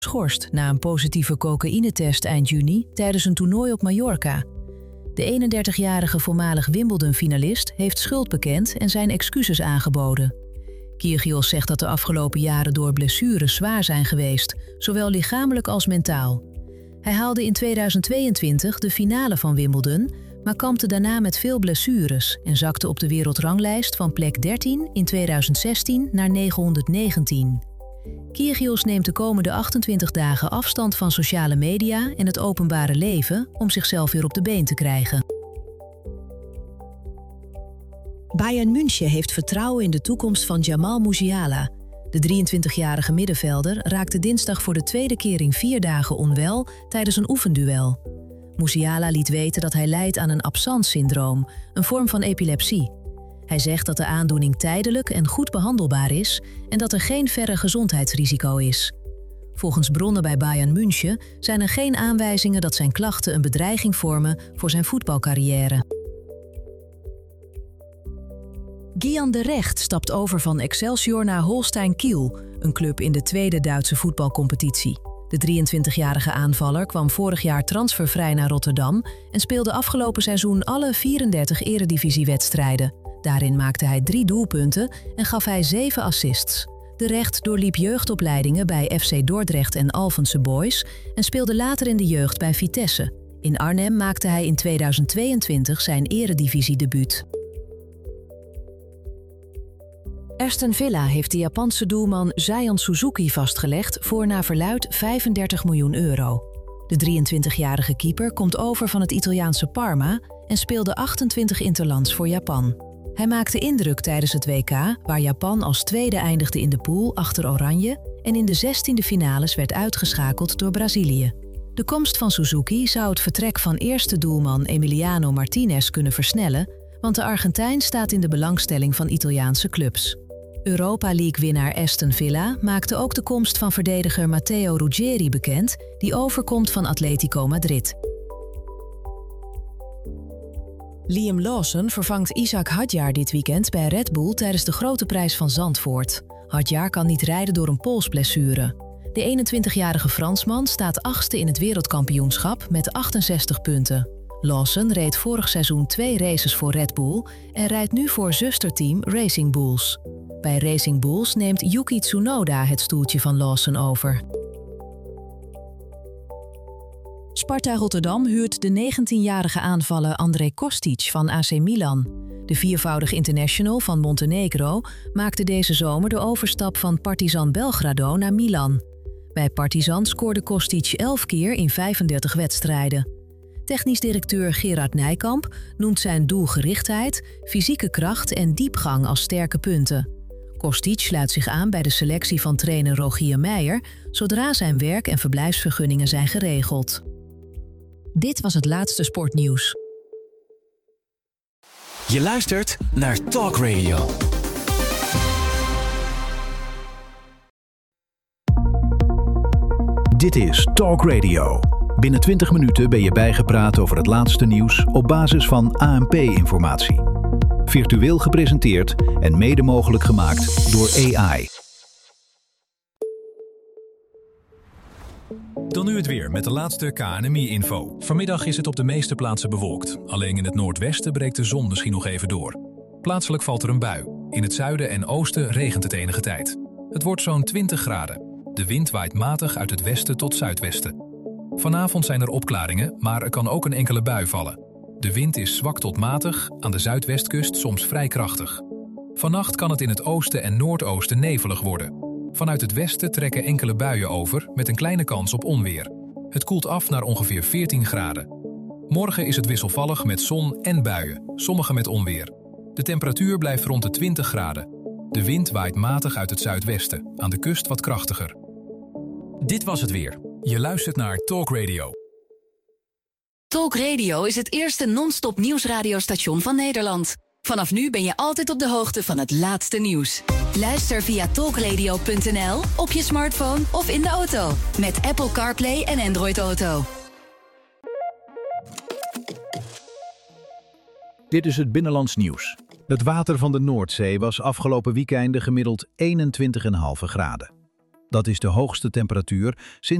geschorst na een positieve cocaïnetest eind juni tijdens een toernooi op Mallorca. De 31-jarige voormalig Wimbledon-finalist heeft schuld bekend en zijn excuses aangeboden. Kyrgios zegt dat de afgelopen jaren door blessures zwaar zijn geweest, zowel lichamelijk als mentaal. Hij haalde in 2022 de finale van Wimbledon, maar kampte daarna met veel blessures en zakte op de wereldranglijst van plek 13 in 2016 naar 919. Kyrgios neemt de komende 28 dagen afstand van sociale media en het openbare leven om zichzelf weer op de been te krijgen. Bayern München heeft vertrouwen in de toekomst van Jamal Musiala. De 23-jarige middenvelder raakte dinsdag voor de tweede keer in 4 dagen onwel tijdens een oefenduel. Musiala liet weten dat hij lijdt aan een absence-syndroom, een vorm van epilepsie. Hij zegt dat de aandoening tijdelijk en goed behandelbaar is en dat er geen verre gezondheidsrisico is. Volgens bronnen bij Bayern München zijn er geen aanwijzingen dat zijn klachten een bedreiging vormen voor zijn voetbalcarrière. Gian de Recht stapt over van Excelsior naar Holstein Kiel, een club in de tweede Duitse voetbalcompetitie. De 23-jarige aanvaller kwam vorig jaar transfervrij naar Rotterdam en speelde afgelopen seizoen alle 34 eredivisiewedstrijden. Daarin maakte hij 3 doelpunten en gaf hij 7 assists. De Recht doorliep jeugdopleidingen bij FC Dordrecht en Alphense Boys en speelde later in de jeugd bij Vitesse. In Arnhem maakte hij in 2022 zijn eredivisiedebuut. Aston Villa heeft de Japanse doelman Zion Suzuki vastgelegd voor naar verluidt €35 miljoen. De 23-jarige keeper komt over van het Italiaanse Parma en speelde 28 interlands voor Japan. Hij maakte indruk tijdens het WK, waar Japan als tweede eindigde in de pool achter Oranje en in de 16e finales werd uitgeschakeld door Brazilië. De komst van Suzuki zou het vertrek van eerste doelman Emiliano Martinez kunnen versnellen, want de Argentijn staat in de belangstelling van Italiaanse clubs. Europa League-winnaar Aston Villa maakte ook de komst van verdediger Matteo Ruggeri bekend, die overkomt van Atletico Madrid. Liam Lawson vervangt Ishak Hadjar dit weekend bij Red Bull tijdens de Grote Prijs van Zandvoort. Hadjar kan niet rijden door een polsblessure. De 21-jarige Fransman staat 8e in het wereldkampioenschap met 68 punten. Lawson reed vorig seizoen 2 races voor Red Bull en rijdt nu voor zusterteam Racing Bulls. Bij Racing Bulls neemt Yuki Tsunoda het stoeltje van Lawson over. Sparta Rotterdam huurt de 19-jarige aanvaller André Kostic van AC Milan. De 4voudig international van Montenegro maakte deze zomer de overstap van Partizan Belgrado naar Milan. Bij Partizan scoorde Kostic 11 keer in 35 wedstrijden. Technisch directeur Gerard Nijkamp noemt zijn doelgerichtheid, fysieke kracht en diepgang als sterke punten. Kostic sluit zich aan bij de selectie van trainer Rogier Meijer, zodra zijn werk- en verblijfsvergunningen zijn geregeld. Dit was het laatste sportnieuws. Je luistert naar Talk Radio. Dit is Talk Radio. Binnen 20 minuten ben je bijgepraat over het laatste nieuws op basis van ANP-informatie. Virtueel gepresenteerd en mede mogelijk gemaakt door AI. Dan nu het weer met de laatste KNMI-info. Vanmiddag is het op de meeste plaatsen bewolkt. Alleen in het noordwesten breekt de zon misschien nog even door. Plaatselijk valt er een bui. In het zuiden en oosten regent het enige tijd. Het wordt zo'n 20 graden. De wind waait matig uit het westen tot zuidwesten. Vanavond zijn er opklaringen, maar er kan ook een enkele bui vallen. De wind is zwak tot matig, aan de zuidwestkust soms vrij krachtig. Vannacht kan het in het oosten en noordoosten nevelig worden. Vanuit het westen trekken enkele buien over met een kleine kans op onweer. Het koelt af naar ongeveer 14 graden. Morgen is het wisselvallig met zon en buien, sommige met onweer. De temperatuur blijft rond de 20 graden. De wind waait matig uit het zuidwesten, aan de kust wat krachtiger. Dit was het weer. Je luistert naar Talk Radio. Talk Radio is het eerste non-stop nieuwsradiostation van Nederland. Vanaf nu ben je altijd op de hoogte van het laatste nieuws. Luister via talkradio.nl, op je smartphone of in de auto. Met Apple CarPlay en Android Auto. Dit is het Binnenlands nieuws. Het water van de Noordzee was afgelopen weekende gemiddeld 21,5 graden. Dat is de hoogste temperatuur sinds